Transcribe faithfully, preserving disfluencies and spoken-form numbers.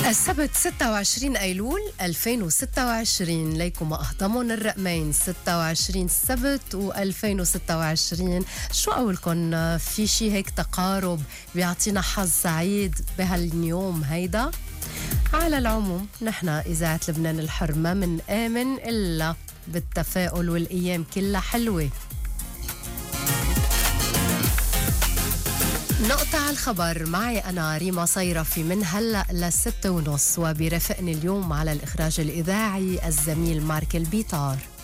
السبت ستة وعشرين أيلول ألفين وستة وعشرين، ليكم أهضمون الرقمين ستة وعشرين السبت و2026. شو قولكن في شي هيك تقارب بيعطينا حظ سعيد بهاليوم هيدا؟ على العموم نحن إذاعة لبنان الحر ما من آمن إلا بالتفاؤل والأيام كلها حلوة. نقطع الخبر معي أنا ريما صيرفي من هلأ لستة ونص، وبرفقني اليوم على الإخراج الإذاعي الزميل مارك البيطار.